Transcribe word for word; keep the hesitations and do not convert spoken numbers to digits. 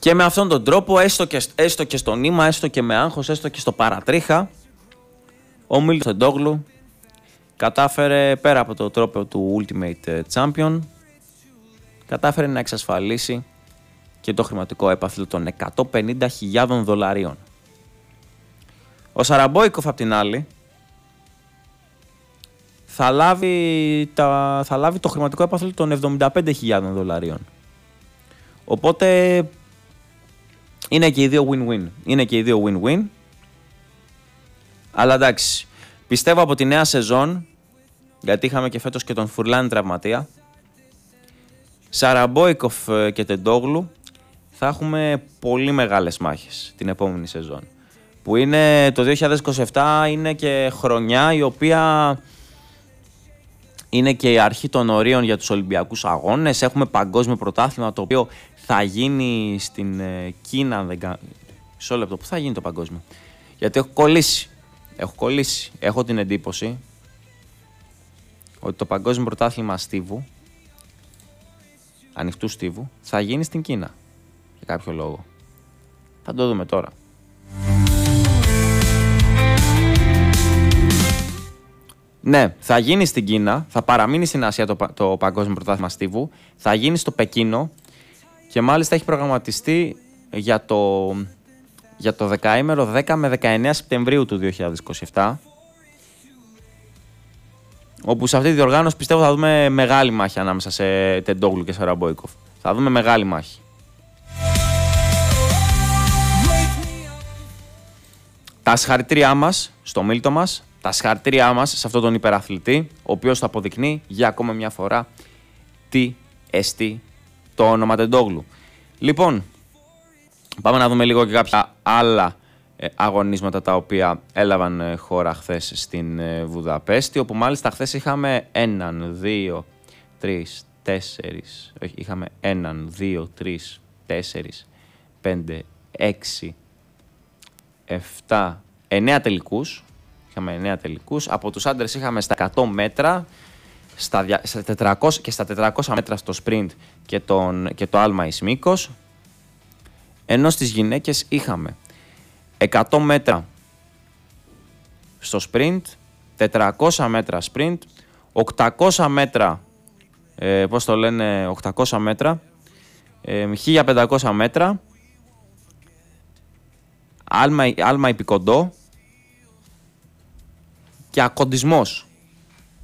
Και με αυτόν τον τρόπο, έστω και, έστω και στο νήμα, έστω και με άγχος, έστω και στο παρατρίχα, ο Μίλτος Τεντόγλου κατάφερε, πέρα από το τρόπο του Ultimate Champion, κατάφερε να εξασφαλίσει και το χρηματικό έπαθλο των εκατόν πενήντα χιλιάδων δολαρίων. Ο Σαραμπόικοφ, απ' την άλλη, θα λάβει, τα, θα λάβει το χρηματικό έπαθλο των εβδομήντα πέντε χιλιάδων δολαρίων. Οπότε είναι και οι δύο win-win. Είναι και οι δύο win-win. Αλλά εντάξει, πιστεύω από τη νέα σεζόν, γιατί είχαμε και φέτος και τον Φουρλάνη τραυματία, Σαραμπόικοφ και Τεντόγλου θα έχουμε πολύ μεγάλες μάχες την επόμενη σεζόν. Που είναι το δύο χιλιάδες είκοσι επτά, είναι και χρονιά η οποία είναι και η αρχή των ορίων για τους Ολυμπιακούς Αγώνες. Έχουμε παγκόσμιο πρωτάθλημα το οποίο θα γίνει στην Κίνα. Μισό λεπτό, πού θα γίνει το παγκόσμιο? Γιατί έχω κολλήσει. Έχω κολλήσει. Έχω την εντύπωση ότι το παγκόσμιο πρωτάθλημα στίβου, ανοιχτού στίβου, θα γίνει στην Κίνα. Για κάποιο λόγο. Θα το δούμε τώρα. Ναι, θα γίνει στην Κίνα, θα παραμείνει στην Ασία το, το παγκόσμιο πρωτάθλημα στίβου, θα γίνει στο Πεκίνο και μάλιστα έχει προγραμματιστεί για το, για το δεκαήμερο δέκα με δεκαεννέα Σεπτεμβρίου του δύο χιλιάδες είκοσι επτά, όπου σε αυτή τη διοργάνωση πιστεύω θα δούμε μεγάλη μάχη ανάμεσα σε Τεντόγλου και Σαραμπόικοφ. Θα δούμε μεγάλη μάχη. Τα συγχαρητήριά μας στο Μίλτο μας, τα συγχαρητήριά μας σε αυτόν τον υπεραθλητή, ο οποίος θα αποδεικνύει για ακόμα μια φορά τι εστί το όνομα Τεντόγλου. Λοιπόν, πάμε να δούμε λίγο και κάποια άλλα ε, αγωνίσματα τα οποία έλαβαν ε, χώρα χθες στην ε, Βουδαπέστη, όπου μάλιστα χθες είχαμε έναν, δύο, τρεις, τέσσερις, όχι, είχαμε έναν, δύο, τρεις, τέσσερις, πέντε, έξι, επτά, εννέα τελικούς. Είχαμε εννέα τελικούς. Από τους άντρες είχαμε στα εκατό μέτρα, στα, στα τετρακόσια και στα τετρακόσια μέτρα στο sprint και, τον, και το άλμα εις μήκος. Ενώ στις γυναίκες είχαμε εκατό μέτρα στο sprint, τετρακόσια μέτρα sprint, οκτακόσια μέτρα, ε, πώς το λένε, οκτακόσια μέτρα, ε, χίλια πεντακόσια μέτρα, άλμα, άλμα υπηκοντό και ακοντισμός.